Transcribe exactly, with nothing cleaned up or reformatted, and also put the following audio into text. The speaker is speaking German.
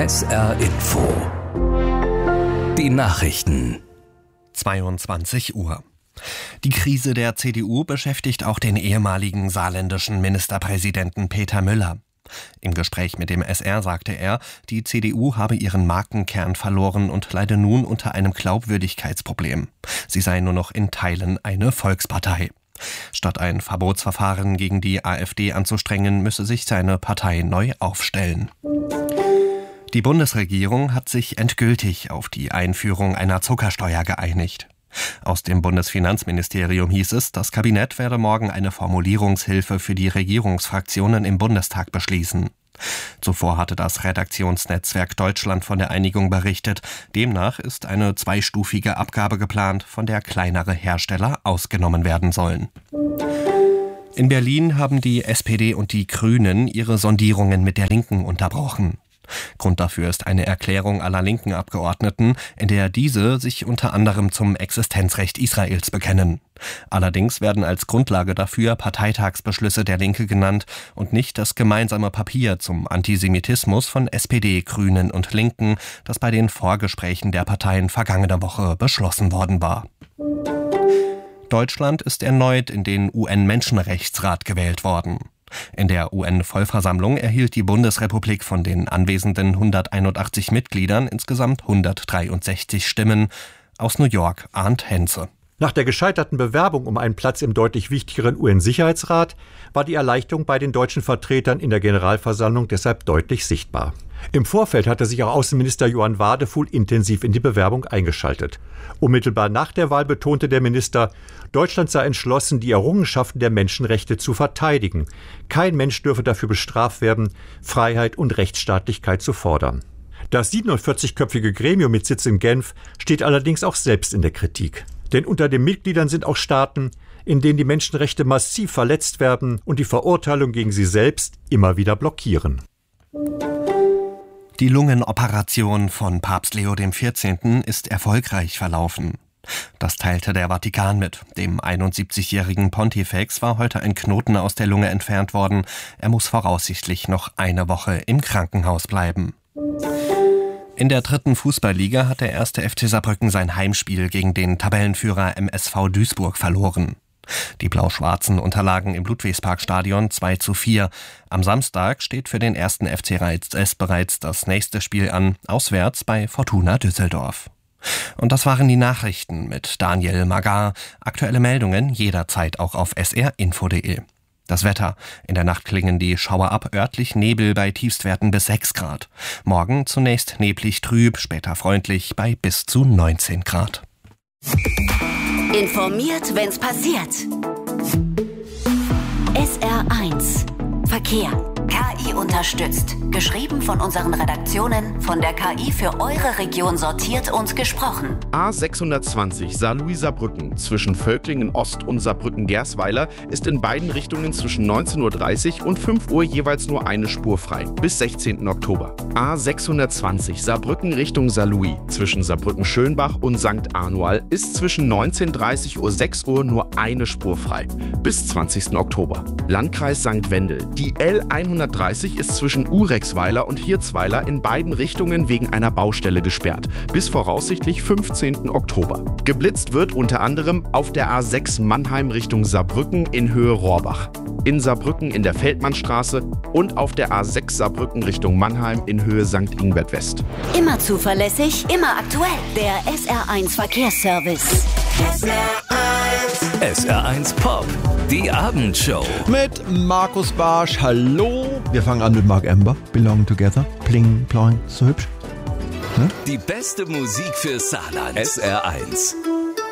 S R Info. Die Nachrichten. zweiundzwanzig Uhr. Die Krise der C D U beschäftigt auch den ehemaligen saarländischen Ministerpräsidenten Peter Müller. Im Gespräch mit dem S R sagte er, die C D U habe ihren Markenkern verloren und leide nun unter einem Glaubwürdigkeitsproblem. Sie sei nur noch in Teilen eine Volkspartei. Statt ein Verbotsverfahren gegen die AfD anzustrengen, müsse sich seine Partei neu aufstellen. Die Bundesregierung hat sich endgültig auf die Einführung einer Zuckersteuer geeinigt. Aus dem Bundesfinanzministerium hieß es, das Kabinett werde morgen eine Formulierungshilfe für die Regierungsfraktionen im Bundestag beschließen. Zuvor hatte das Redaktionsnetzwerk Deutschland von der Einigung berichtet. Demnach ist eine zweistufige Abgabe geplant, von der kleinere Hersteller ausgenommen werden sollen. In Berlin haben die S P D und die Grünen ihre Sondierungen mit der Linken unterbrochen. Grund dafür ist eine Erklärung aller linken Abgeordneten, in der diese sich unter anderem zum Existenzrecht Israels bekennen. Allerdings werden als Grundlage dafür Parteitagsbeschlüsse der Linke genannt und nicht das gemeinsame Papier zum Antisemitismus von S P D, Grünen und Linken, das bei den Vorgesprächen der Parteien vergangene Woche beschlossen worden war. Deutschland ist erneut in den U N-Menschenrechtsrat gewählt worden. In der U N-Vollversammlung erhielt die Bundesrepublik von den anwesenden hunderteinundachtzig Mitgliedern insgesamt hundertdreiundsechzig Stimmen. Aus New York, Arndt Henze. Nach der gescheiterten Bewerbung um einen Platz im deutlich wichtigeren U N-Sicherheitsrat war die Erleichterung bei den deutschen Vertretern in der Generalversammlung deshalb deutlich sichtbar. Im Vorfeld hatte sich auch Außenminister Johann Wadefuhl intensiv in die Bewerbung eingeschaltet. Unmittelbar nach der Wahl betonte der Minister, Deutschland sei entschlossen, die Errungenschaften der Menschenrechte zu verteidigen. Kein Mensch dürfe dafür bestraft werden, Freiheit und Rechtsstaatlichkeit zu fordern. Das siebenundvierzigköpfige Gremium mit Sitz in Genf steht allerdings auch selbst in der Kritik. Denn unter den Mitgliedern sind auch Staaten, in denen die Menschenrechte massiv verletzt werden und die Verurteilung gegen sie selbst immer wieder blockieren. Die Lungenoperation von Papst Leo der vierzehnte. Ist erfolgreich verlaufen. Das teilte der Vatikan mit. Dem einundsiebzigjährigen Pontifex war heute ein Knoten aus der Lunge entfernt worden. Er muss voraussichtlich noch eine Woche im Krankenhaus bleiben. In der dritten Fußballliga hat der erste F C Saarbrücken sein Heimspiel gegen den Tabellenführer M S V Duisburg verloren. Die Blau-Schwarzen unterlagen im Ludwigsparkstadion zwei zu vier. Am Samstag steht für den ersten F C Rhein-Ess bereits das nächste Spiel an, auswärts bei Fortuna Düsseldorf. Und das waren die Nachrichten mit Daniel Magar. Aktuelle Meldungen jederzeit auch auf s r info punkt de. Das Wetter. In der Nacht klingen die Schauer ab, örtlich Nebel bei Tiefstwerten bis sechs Grad. Morgen zunächst neblig trüb, später freundlich bei bis zu neunzehn Grad. Informiert, wenn's passiert. S R eins Verkehr. K I unterstützt. Geschrieben von unseren Redaktionen, von der K I für eure Region sortiert und gesprochen. A sechshundertzwanzig Saarlouis-Saarbrücken zwischen Völklingen Ost und Saarbrücken-Gersweiler ist in beiden Richtungen zwischen neunzehn Uhr dreißig und fünf Uhr jeweils nur eine Spur frei, bis sechzehnten Oktober. A sechshundertzwanzig Saarbrücken Richtung Saarlouis zwischen Saarbrücken-Schönbach und Sankt Anual ist zwischen neunzehn Uhr dreißig und sechs Uhr nur eine Spur frei, bis zwanzigsten Oktober. Landkreis Sankt Wendel. Die L hundertdreißig ist zwischen Urexweiler und Hirzweiler in beiden Richtungen wegen einer Baustelle gesperrt, bis voraussichtlich fünfzehnten Oktober. Geblitzt wird unter anderem auf der A sechs Mannheim Richtung Saarbrücken in Höhe Rohrbach, in Saarbrücken in der Feldmannstraße und auf der A sechs Saarbrücken Richtung Mannheim in Höhe Sankt Ingbert West. Immer zuverlässig, immer aktuell. Der S R eins Verkehrsservice. S R eins. S R eins Pop. Die Abendshow. Mit Markus Barsch, hallo. Wir fangen an mit Mark Ember, Belong Together, Pling, Ploing, so hübsch. Ne? Die beste Musik für Saarland. S R eins.